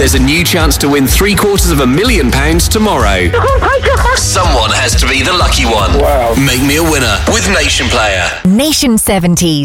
There's a new chance to win £750,000 tomorrow. Someone has to be the lucky one. Wow. Make me a winner with Nation Player. Nation 70s.